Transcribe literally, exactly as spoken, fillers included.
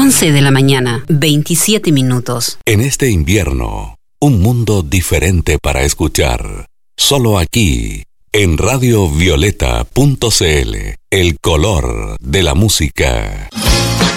once de la mañana, veintisiete minutos. En este invierno, un mundo diferente para escuchar. Solo aquí, en radio violeta punto c l, el color de la música.